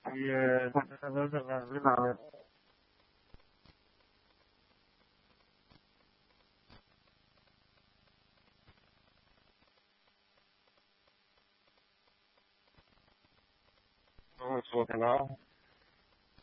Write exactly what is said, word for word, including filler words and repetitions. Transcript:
Y eh, también de la vida. No, it's working out.